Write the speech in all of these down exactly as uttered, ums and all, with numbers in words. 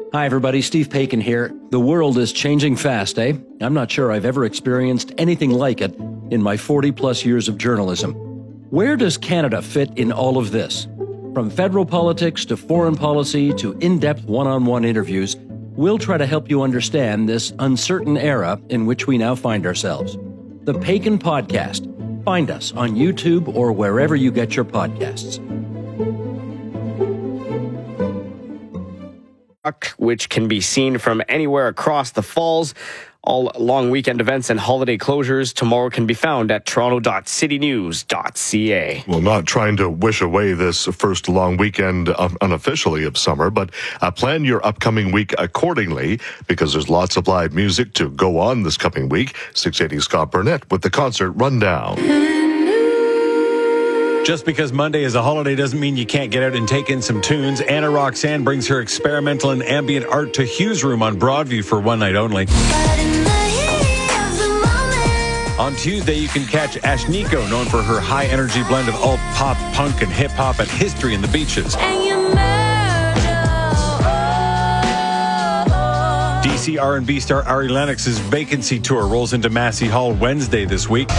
Hi, everybody. Steve Paikin here. The world is changing fast, eh? I'm not sure I've ever experienced anything like it in my forty-plus years of journalism. Where does Canada fit in all of this? From federal politics to foreign policy to in-depth one-on-one interviews, we'll try to help you understand this uncertain era in which we now find ourselves. The Paikin Podcast. Find us on YouTube or wherever you get your podcasts. Which can be seen from anywhere across the falls. All long weekend events and holiday closures tomorrow can be found at toronto dot city news dot c a. Well, not trying to wish away this first long weekend of, unofficially of summer, but uh, plan your upcoming week accordingly because there's lots of live music to go on this coming week. six eighty Scott Burnett with the concert rundown. Just because Monday is a holiday doesn't mean you can't get out and take in some tunes. Anna Roxanne brings her experimental and ambient art to Hughes Room on Broadview for one night only. On Tuesday, you can catch Ashniko, known for her high-energy blend of alt pop, punk, and hip-hop at History in the Beaches. D C R and B star Ari Lennox's Vacancy Tour rolls into Massey Hall Wednesday this week.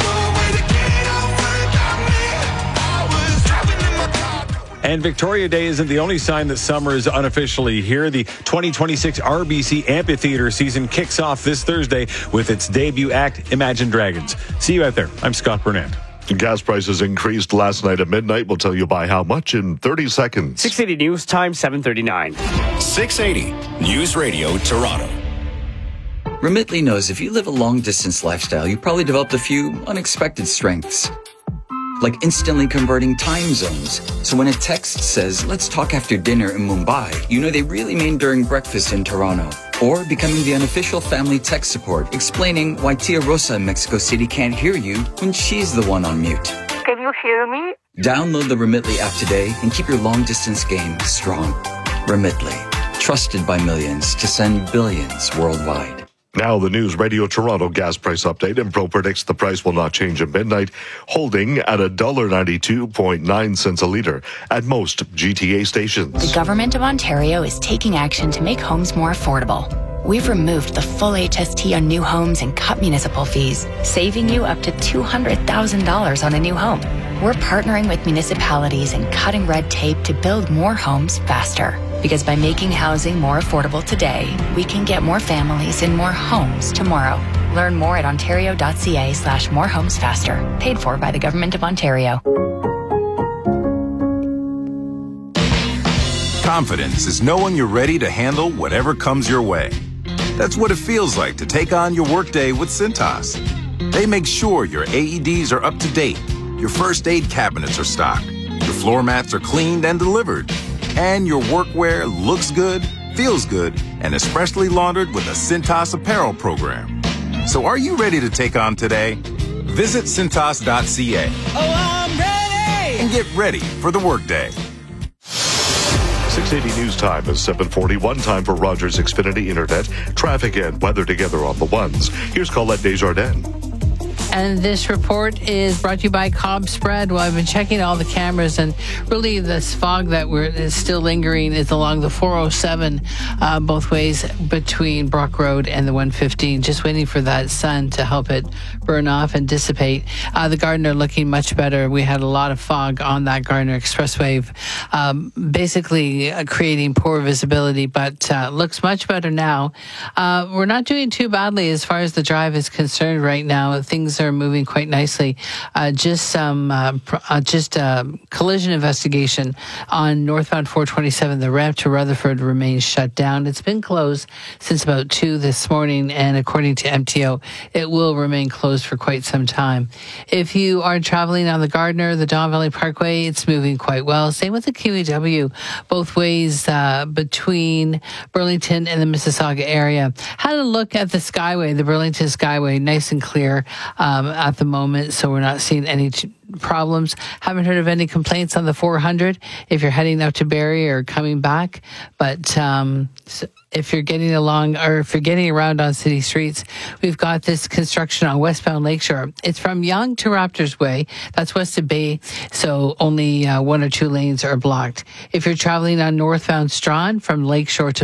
And Victoria Day isn't the only sign that summer is unofficially here. The twenty twenty-six R B C Amphitheatre season kicks off this Thursday with its debut act, Imagine Dragons. See you out there. I'm Scott Burnett. Gas prices increased last night at midnight. We'll tell you by how much in thirty seconds. six eighty News Time, seven thirty-nine. six eighty News Radio Toronto. Remitly knows if you live a long-distance lifestyle, you probably developed a few unexpected strengths. Like instantly converting time zones. So when a text says, let's talk after dinner in Mumbai, you know they really mean during breakfast in Toronto. Or becoming the unofficial family tech support, explaining why Tia Rosa in Mexico City can't hear you when she's the one on mute. Can you hear me? Download the Remitly app today and keep your long-distance game strong. Remitly, trusted by millions to send billions worldwide. Now the News Radio Toronto gas price update. Impro predicts the price will not change at midnight, holding at one dollar ninety-two point nine cents a litre at most G T A stations. The Government of Ontario is taking action to make homes more affordable. We've removed the full H S T on new homes and cut municipal fees, saving you up to two hundred thousand dollars on a new home. We're partnering with municipalities and cutting red tape to build more homes faster. Because by making housing more affordable today, we can get more families in more homes tomorrow. Learn more at ontario dot c a slash more homes faster. Paid for by the Government of Ontario. Confidence is knowing you're ready to handle whatever comes your way. That's what it feels like to take on your workday with Cintas. They make sure your A E Ds are up to date, your first aid cabinets are stocked, your floor mats are cleaned and delivered, and your workwear looks good, feels good, and is freshly laundered with a Cintas apparel program. So are you ready to take on today? Visit cintas dot c a. Oh, I'm ready! And get ready for the workday. six eighty News Time is seven forty-one. Time for Rogers Xfinity Internet. Traffic and weather together on the ones. Here's Colette Desjardins. And this report is brought to you by Cobb Spread. Well, I've been checking all the cameras, and really this fog that we're, is still lingering is along the four oh seven, uh, both ways between Brock Road and the one fifteen. Just waiting for that sun to help it burn off and dissipate. Uh, the Gardiner looking much better. We had a lot of fog on that Gardiner Expressway, um, basically uh, creating poor visibility, but uh, looks much better now. Uh, we're not doing too badly as far as the drive is concerned right now. Things are moving quite nicely. Uh, just some, uh, pr- uh, just a collision investigation on northbound four twenty-seven. The ramp to Rutherford remains shut down. It's been closed since about two this morning, and according to M T O, it will remain closed for quite some time. If you are traveling on the Gardiner, the Don Valley Parkway, it's moving quite well. Same with the Q E W, both ways uh, between Burlington and the Mississauga area. Had a look at the Skyway, the Burlington Skyway, nice and clear. Um, at the moment, so we're not seeing any t- problems. Haven't heard of any complaints on the four hundred if you're heading out to Barrie or coming back. But um, so if you're getting along or if you're getting around on city streets, we've got this construction on westbound Lakeshore. It's from Yonge to Raptors Way. That's west of Bay, so only uh, one or two lanes are blocked. If you're traveling on northbound Strachan from Lakeshore to